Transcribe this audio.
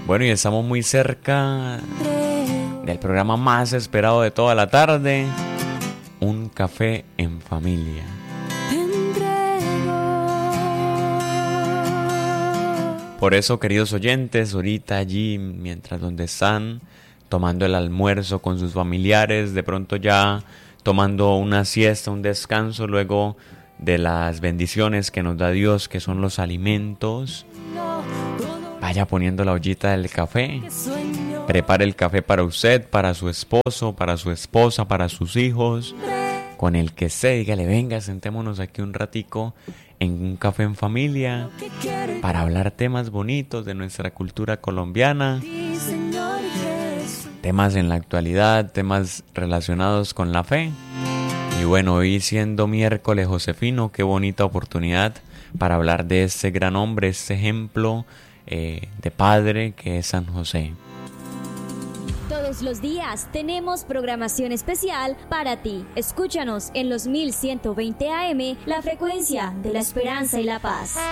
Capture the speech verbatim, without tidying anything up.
Bueno, y estamos muy cerca del programa más esperado de toda la tarde, Un Café en Familia. Por eso, queridos oyentes, ahorita allí, mientras donde están tomando el almuerzo con sus familiares, de pronto ya tomando una siesta, un descanso, luego de las bendiciones que nos da Dios, que son los alimentos, vaya poniendo la ollita del café, prepare el café para usted, para su esposo, para su esposa, para sus hijos, con el que esté, dígale, venga, sentémonos aquí un ratico en un café en familia para hablar temas bonitos de nuestra cultura colombiana, temas en la actualidad, temas relacionados con la fe. Y bueno, hoy siendo miércoles Josefino, qué bonita oportunidad para hablar de este gran hombre, este ejemplo eh, de padre que es San José. Todos los días tenemos programación especial para ti. Escúchanos en los mil ciento veinte A M, la frecuencia de la esperanza y la paz.